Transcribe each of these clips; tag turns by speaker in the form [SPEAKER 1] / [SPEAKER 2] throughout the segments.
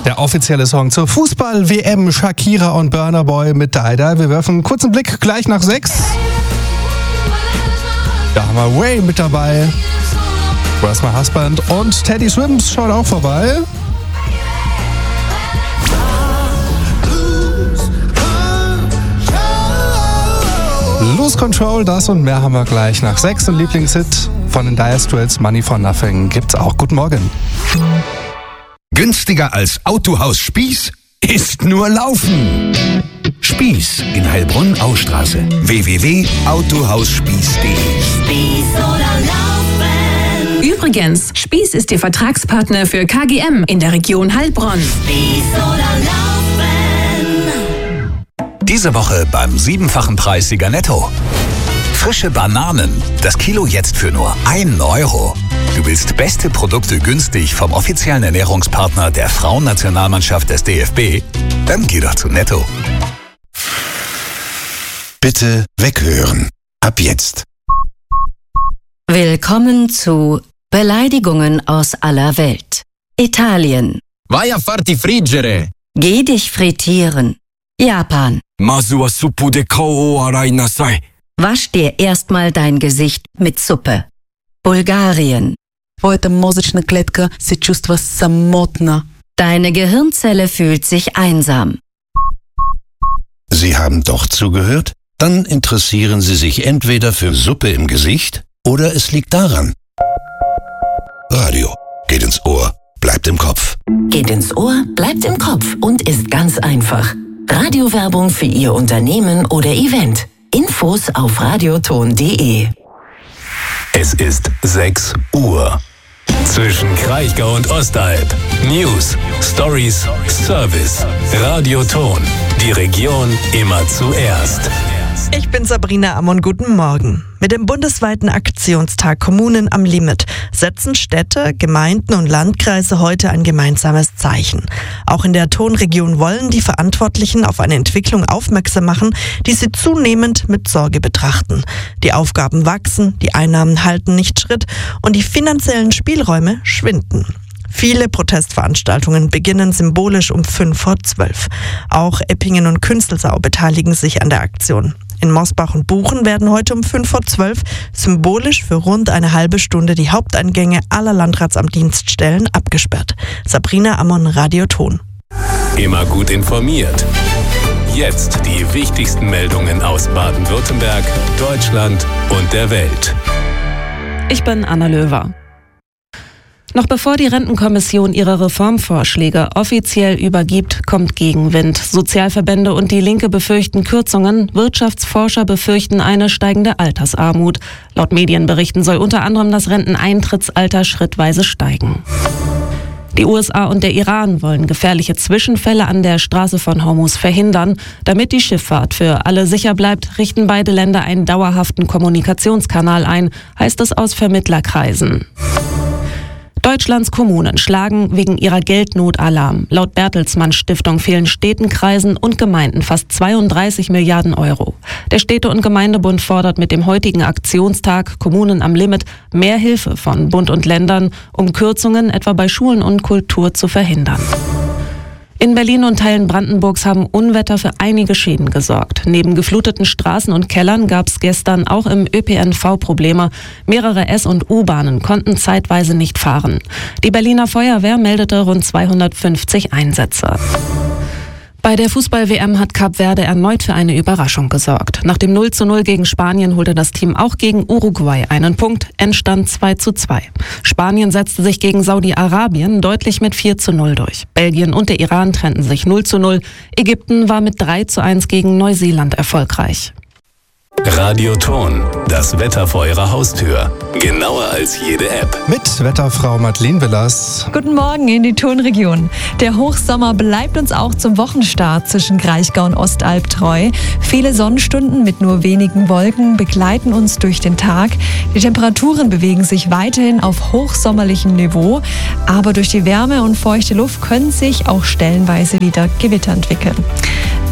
[SPEAKER 1] Der offizielle Song zur Fußball-WM, Shakira und Burna Boy mit Daida. Wir werfen einen kurzen Blick gleich nach 6. Da haben wir Way mit dabei. Where's My Husband? Und Teddy Swims schaut auch vorbei. Lose Control, das und mehr haben wir gleich nach 6. Und Lieblingshit von den Dire Straits, Money for Nothing, gibt's auch. Guten Morgen.
[SPEAKER 2] Günstiger als Autohaus Spieß ist nur Laufen. Spieß in Heilbronn-Austraße. www.autohausspieß.de.
[SPEAKER 3] Spieß oder Laufen.
[SPEAKER 4] Übrigens, Spieß ist Ihr Vertragspartner für KGM in der Region Heilbronn.
[SPEAKER 3] Spieß oder Laufen.
[SPEAKER 2] Diese Woche beim 7-fachen Preis Sieger Netto. Frische Bananen, das Kilo jetzt für nur 1 Euro. Du willst beste Produkte günstig vom offiziellen Ernährungspartner der Frauennationalmannschaft des DFB? Dann geh doch zu Netto.
[SPEAKER 5] Bitte weghören. Ab jetzt.
[SPEAKER 6] Willkommen zu Beleidigungen aus aller Welt. Italien.
[SPEAKER 7] Vai a farti friggere.
[SPEAKER 6] Geh dich frittieren. Japan.
[SPEAKER 7] Masu wa suppu de kao arai nasai.
[SPEAKER 6] Wasch dir erstmal dein Gesicht mit Suppe. Bulgarien.
[SPEAKER 8] Твоята мозъчна клетка се чувства самотна.
[SPEAKER 6] Deine Gehirnzelle fühlt sich einsam.
[SPEAKER 5] Sie haben doch zugehört? Dann interessieren Sie sich entweder für Suppe im Gesicht oder es liegt daran. Radio geht ins Ohr, bleibt im Kopf.
[SPEAKER 3] Geht ins Ohr, bleibt im Kopf und ist ganz einfach. Radiowerbung für Ihr Unternehmen oder Event. Infos auf radioton.de.
[SPEAKER 2] Es ist 6 Uhr. Zwischen Kraichgau und Ostalb. News, Stories, Service. Radioton. Die Region immer zuerst.
[SPEAKER 9] Ich bin Sabrina Ammon, guten Morgen. Mit dem bundesweiten Aktionstag Kommunen am Limit setzen Städte, Gemeinden und Landkreise heute ein gemeinsames Zeichen. Auch in der Tonregion wollen die Verantwortlichen auf eine Entwicklung aufmerksam machen, die sie zunehmend mit Sorge betrachten. Die Aufgaben wachsen, die Einnahmen halten nicht Schritt und die finanziellen Spielräume schwinden. Viele Protestveranstaltungen beginnen symbolisch um 11:55. Auch Eppingen und Künzelsau beteiligen sich an der Aktion. In Mosbach und Buchen werden heute um 11:55 symbolisch für rund eine halbe Stunde die Haupteingänge aller Landratsamtdienststellen abgesperrt. Sabrina Ammon, Radioton.
[SPEAKER 2] Immer gut informiert. Jetzt die wichtigsten Meldungen aus Baden-Württemberg, Deutschland und der Welt.
[SPEAKER 10] Ich bin Anna Löwer. Noch bevor die Rentenkommission ihre Reformvorschläge offiziell übergibt, kommt Gegenwind. Sozialverbände und die Linke befürchten Kürzungen. Wirtschaftsforscher befürchten eine steigende Altersarmut. Laut Medienberichten soll unter anderem das Renteneintrittsalter schrittweise steigen. Die USA und der Iran wollen gefährliche Zwischenfälle an der Straße von Hormuz verhindern. Damit die Schifffahrt für alle sicher bleibt, richten beide Länder einen dauerhaften Kommunikationskanal ein, heißt es aus Vermittlerkreisen. Deutschlands Kommunen schlagen wegen ihrer Geldnot Alarm. Laut Bertelsmann Stiftung fehlen Städten, Kreisen und Gemeinden fast 32 Milliarden Euro. Der Städte- und Gemeindebund fordert mit dem heutigen Aktionstag Kommunen am Limit mehr Hilfe von Bund und Ländern, um Kürzungen etwa bei Schulen und Kultur zu verhindern. In Berlin und Teilen Brandenburgs haben Unwetter für einige Schäden gesorgt. Neben gefluteten Straßen und Kellern gab es gestern auch im ÖPNV Probleme. Mehrere S- und U-Bahnen konnten zeitweise nicht fahren. Die Berliner Feuerwehr meldete rund 250 Einsätze. Bei der Fußball-WM hat Kap Verde erneut für eine Überraschung gesorgt. Nach dem 0:0 gegen Spanien holte das Team auch gegen Uruguay einen Punkt, Endstand 2:2. Spanien setzte sich gegen Saudi-Arabien deutlich mit 4:0 durch. Belgien und der Iran trennten sich 0:0. Ägypten war mit 3:1 gegen Neuseeland erfolgreich.
[SPEAKER 2] Radioton, das Wetter vor Ihrer Haustür. Genauer als jede App.
[SPEAKER 1] Mit Wetterfrau Madeleine Willers.
[SPEAKER 11] Guten Morgen in die Tonregion. Der Hochsommer bleibt uns auch zum Wochenstart zwischen Kraichgau und Ostalb treu. Viele Sonnenstunden mit nur wenigen Wolken begleiten uns durch den Tag. Die Temperaturen bewegen sich weiterhin auf hochsommerlichem Niveau. Aber durch die Wärme und feuchte Luft können sich auch stellenweise wieder Gewitter entwickeln.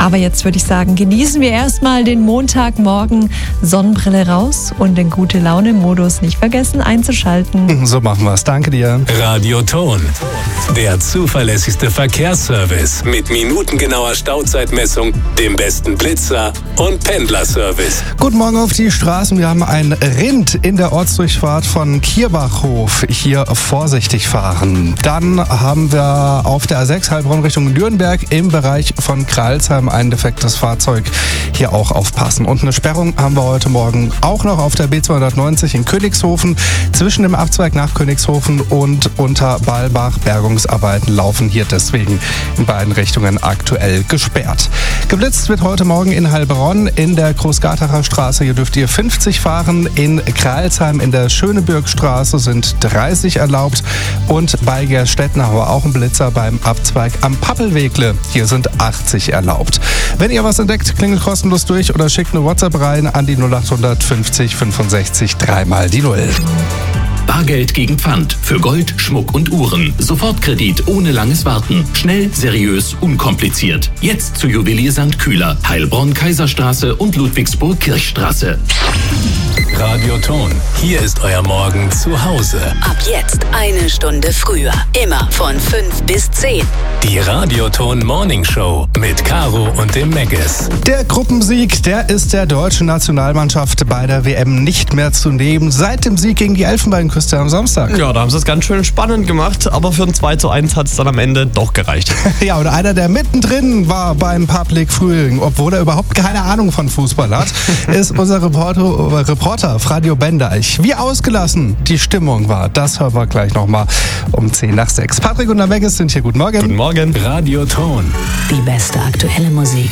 [SPEAKER 11] Aber jetzt würde ich sagen, genießen wir erstmal den Montagmorgen. Sonnenbrille raus und den Gute-Laune-Modus nicht vergessen einzuschalten.
[SPEAKER 1] So machen wir es. Danke dir.
[SPEAKER 12] Radioton. Der zuverlässigste Verkehrsservice mit minutengenauer Stauzeitmessung, dem besten Blitzer und Pendlerservice.
[SPEAKER 1] Guten Morgen auf die Straßen. Wir haben ein Rind in der Ortsdurchfahrt von Kierbachhof. Hier vorsichtig fahren. Dann haben wir auf der A6 Heilbronn Richtung Nürnberg im Bereich von Kralsheim ein defektes Fahrzeug. Hier auch aufpassen. Und eine Sperrung haben wir heute Morgen auch noch auf der B290 in Königshofen. Zwischen dem Abzweig nach Königshofen und unter Balbach. Bergungsarbeiten laufen hier deswegen in beiden Richtungen aktuell gesperrt. Geblitzt wird heute Morgen in Heilbronn in der Großgartacher Straße. Hier dürft ihr 50 fahren. In Kralsheim in der Schönebürgstraße sind 30 erlaubt. Und bei Gerstetten haben wir auch einen Blitzer beim Abzweig am Pappelwegle. Hier sind 80 erlaubt. Wenn ihr was entdeckt, klingelt kostenlos durch oder schickt eine WhatsApp rein an die 0800 50 65 3 mal die 0.
[SPEAKER 13] Bargeld gegen Pfand. Für Gold, Schmuck und Uhren. Sofortkredit ohne langes Warten. Schnell, seriös, unkompliziert. Jetzt zu Juwelier St. Kühler, Heilbronn, Kaiserstraße und Ludwigsburg Kirchstraße.
[SPEAKER 12] Radioton. Hier ist euer Morgen zu Hause.
[SPEAKER 3] Ab jetzt eine Stunde früher. Immer von 5 bis 10.
[SPEAKER 12] Die Radioton Morning Show mit Caro und dem Meggis.
[SPEAKER 1] Der Gruppensieg, der ist der deutschen Nationalmannschaft bei der WM nicht mehr zu nehmen. Seit dem Sieg gegen die Elfenbeinküste am Samstag.
[SPEAKER 14] Ja, da haben sie es ganz schön spannend gemacht, aber für ein 2:1 hat es dann am Ende doch gereicht.
[SPEAKER 1] Ja, und einer, der mittendrin war beim Public Frühling, obwohl er überhaupt keine Ahnung von Fußball hat, ist unser Reporter Fradio Bendeich. Wie ausgelassen die Stimmung war, das hören wir gleich nochmal um 10 nach 6. Patrick und der Meggis sind hier. Guten Morgen.
[SPEAKER 14] Guten Morgen.
[SPEAKER 12] Radioton.
[SPEAKER 3] Die beste aktuelle Musik